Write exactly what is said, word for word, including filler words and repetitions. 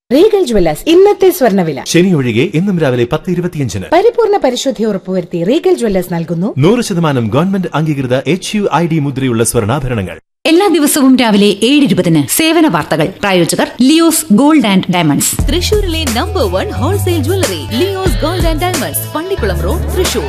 Regal Jewellers ഇന്നത്തെ സ്വർണ്ണവില. ശനി ഒഴികെ ഇന്നും രാവിലെ പത്ത് ഇരുപത്തിയഞ്ചിന് പരിപൂർണ പരിശുദ്ധി ഉറപ്പുവരുത്തി റീഗൽ ജ്വല്ലേഴ്സ് നൽകുന്നു നൂറ് ശതമാനം ഗവൺമെന്റ് അംഗീകൃത എച്ച് യു ഐ ഡി മുദ്രയുള്ള സ്വർണ്ണാഭരണങ്ങൾ. എല്ലാ ദിവസവും രാവിലെ ഏഴ് ഇരുപതിന് സേവന വാർത്തകൾ. പ്രായോജകർ ലിയോസ് ഗോൾഡ് ആൻഡ് ഡയമണ്ട്സ്, തൃശൂരിലെ number one wholesale jewellery Leo's gold and diamonds, Pallikkulam road, Thrissur.